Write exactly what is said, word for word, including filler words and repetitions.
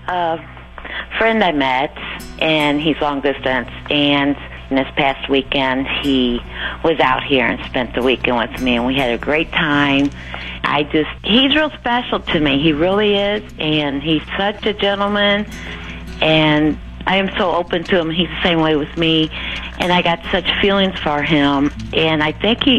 a friend I met, and he's long distance, and this past weekend he was out here and spent the weekend with me, and we had a great time. I just, he's real special to me. He really is, and he's such a gentleman, and I am so open to him. He's the same way with me, and I got such feelings for him, and I think he